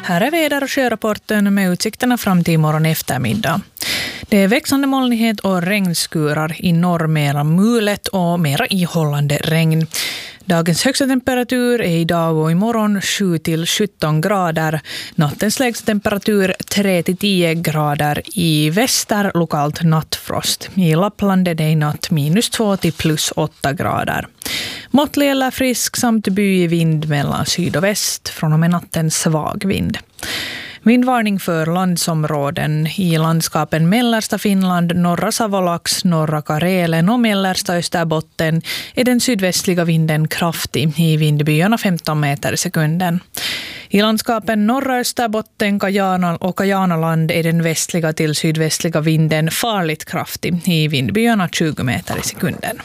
Här är väder- och sjörapporten med utsikterna fram till imorgon eftermiddag. Det är växande molnighet och regnskurar i norr, mera mulet och mera ihållande regn. Dagens högsta temperatur är idag och imorgon 7-17 grader. Nattens lägsta temperatur 3-10 grader. I väster lokalt nattfrost. I Lappland är det i natt -2 till +8 grader. Måttlig eller frisk samt byig vind mellan syd och väst. Från och med natten svag vind. Vindvarning för landsområden i landskapen mellersta Finland, norra Savolax, norra Karelen och mellersta Österbotten är den sydvästliga vinden kraftig i vindbyarna 15 meter i sekunden. I landskapen norra Österbotten, Kajana och Kajanaland är den västliga till sydvästliga vinden farligt kraftig i vindbyarna 20 meter i sekunden.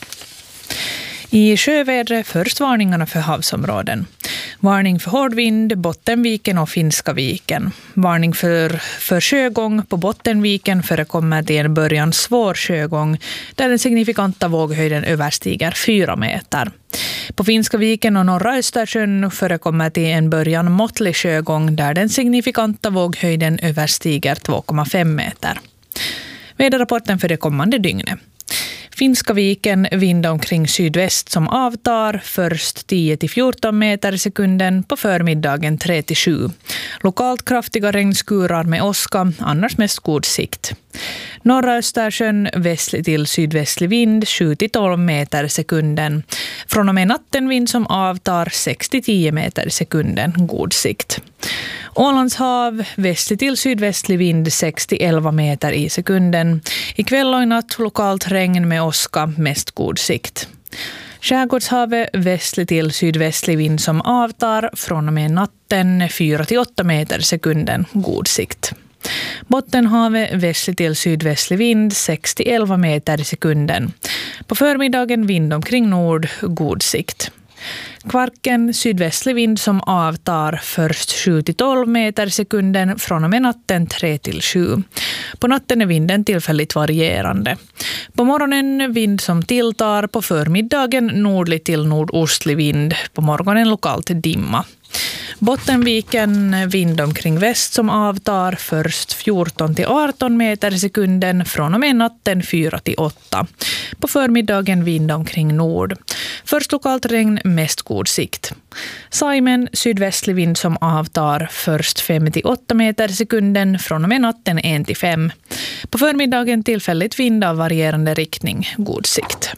I sjövädre först varningarna för havsområden. Varning för hård vind, Bottenviken och Finska viken. Varning för sjögång på Bottenviken förekommer till en början svår sjögång där den signifikanta våghöjden överstiger 4 meter. På Finska viken och norra Östersjön förekommer till en början måttlig sjögång där den signifikanta våghöjden överstiger 2,5 meter. Väderrapporten för det kommande dygnet. Finska viken vind omkring sydväst som avtar, först 10-14 meter i sekunden, på förmiddagen 3-7. Lokalt kraftiga regnskurar med åska, annars mest god sikt. Norra Östersjön västlig till sydvästlig vind 7-12 meter i sekunden. Från och med natten vind som avtar 6-10 meter i sekunden, god sikt. Ålands hav västlig till sydvästlig vind 6-11 meter i sekunden. Ikväll och i natt lokalt regn med åska, mest god sikt. Skärgårdshavet västlig till sydvästlig vind som avtar, från och med natten 4-8 meter i sekunden, god sikt. Bottenhavet västlig till sydvästlig vind 6-11 meter i sekunden. På förmiddagen vind omkring nord, god sikt. Kvarken sydvästlig vind som avtar, först 7-12 meter i sekunden, från och med natten 3-7. På natten är vinden tillfälligt varierande. På morgonen vind som tilltar, på förmiddagen nordlig till nordostlig vind, på morgonen lokalt dimma. Bottenviken vind omkring väst som avtar, först 14-18 meter i sekunden, från och med natten 4-8. På förmiddagen vind omkring nord. Först lokalt regn, mest god sikt. Saimen sydvästlig vind som avtar, först 5-8 meter i sekunden, från och med natten 1-5. På förmiddagen tillfälligt vind av varierande riktning, god sikt.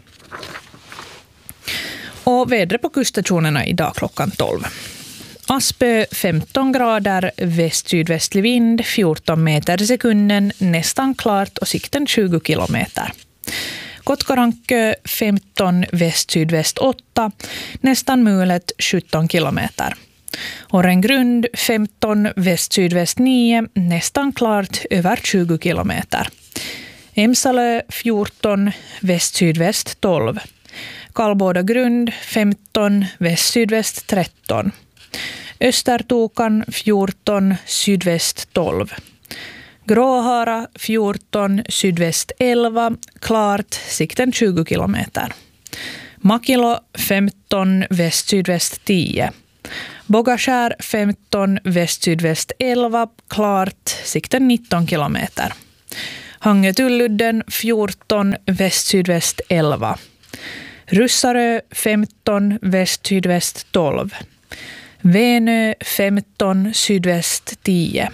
Och vädret på kuststationerna idag klockan 12. Aspö 15 grader, väst-sydvästlig vind 14 meter i sekunden, nästan klart och sikten 20 kilometer. Kotkarankö 15, väst-sydväst 8, nästan mulet 17 kilometer. Orrengrund 15, väst-sydväst 9, nästan klart över 20 kilometer. Emsalö 14, väst-sydväst 12. Kallbådagrund 15, väst-sydväst 13. Östertokan 14, sydväst 12. Gråhara 14, sydväst 11, klart, sikten 20 kilometer. Makilo 15, väst-sydväst 10. Bogaskär 15, väst-sydväst 11, klart, sikten 19 kilometer. Hangetulludden 14, väst-sydväst 11. Russarö 15, väst-sydväst 12. Venö 15, sydväst 10.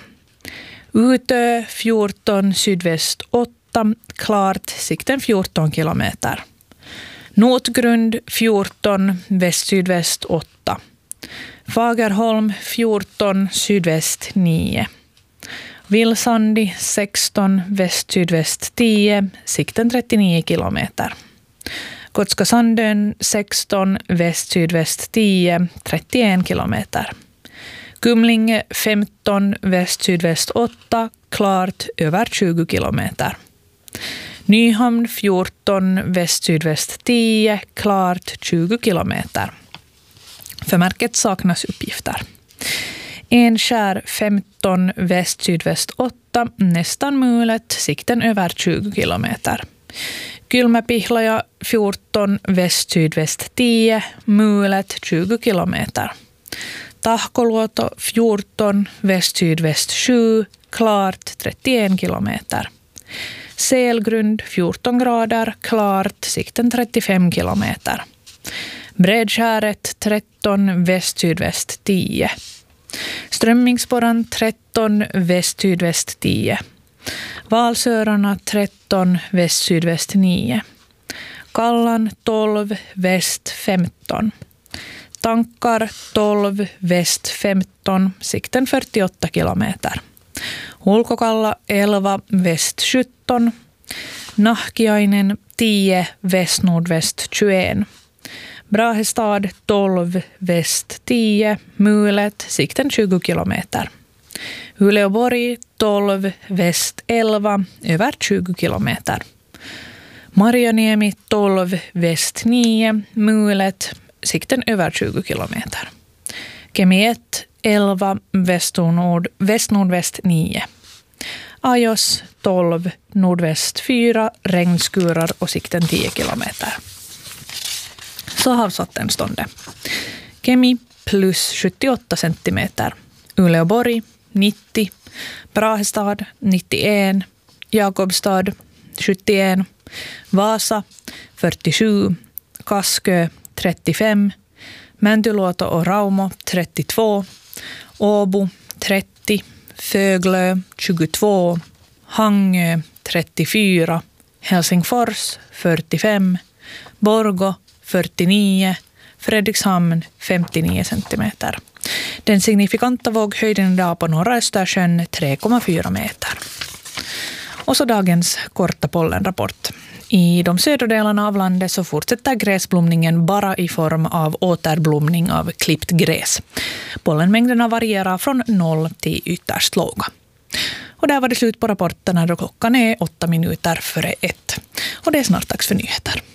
Utö 14, sydväst 8, klart, sikten 14 kilometer. Notgrund 14, väst-sydväst 8. Fagerholm 14, sydväst 9. Vilsandi 16, väst-sydväst 10, sikten 39 kilometer. Kotskasandön 16, väst-sydväst 10, 31 kilometer. Kumlinge 15, väst-sydväst 8, klart, över 20 kilometer. Nyhamn 14, väst-sydväst 10, klart, 20 kilometer. För märket saknas uppgifter. Enskär 15, väst-sydväst 8, nästan mulet, sikten över 20 kilometer. Kylmäpihlaja 14, väst-sydväst 10, mulet 20 kilometer. Tahkoluoto 14, väst-sydväst 7, klart 31 kilometer. Selgrund 14 grader, klart, sikten 35 kilometer. Bredskäret 13, väst-sydväst 10. Strömmingsborran 13, väst-sydväst 10. Valsörarna 13, väst-sydväst 9. Kallan 12, väst 15. Tankar 12, väst 15, sikten 48 kilometer. Ulkokalla 11, väst 17. Nahkiainen 10, väst-nordväst 21. Brahestad 12, väst 10, Mulet, sikten 20 kilometer. Uleåborg 12, väst 11, över 20 kilometer. Marjaniemi 12, väst 9, Mulet, sikten över 20 kilometer. Kemi 1, 11, väst-nordväst 9. Ajos 12, nordväst 4, regnskurar och sikten 10 kilometer. Så havsvattenståndet. Kemi plus 78 centimeter. Uleåborg 90. Brahestad 91. Jakobstad 71. Vasa 47. Kaskö 35. Mäntyluoto och Raumo 32. Åbo 30. Föglö 22. Hangö 34. Helsingfors 45. Borgå 49. Fredrikshamn 59 centimeter. Den signifikanta våghöjden idag på norra Östersjön 3,4 meter. Och så dagens korta pollenrapport. I de södra delarna av landet så fortsätter gräsblomningen bara i form av återblomning av klippt gräs. Pollenmängderna varierar från 0 till ytterst låga. Och där var det slut på rapporterna då klockan är 8 minuter före 1. Och det är snart dags för nyheter.